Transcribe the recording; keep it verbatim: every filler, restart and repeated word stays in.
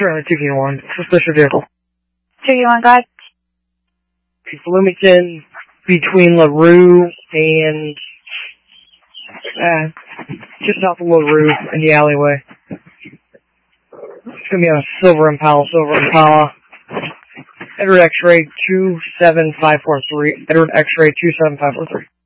Surrender two K one. Suspicious vehicle. two K one, go ahead. Bloomington between LaRue and uh, just south of LaRue in the alleyway. It's gonna be on a silver Impala, silver Impala. Edward X-ray two seven five four three. Edward X-ray two seven five four three.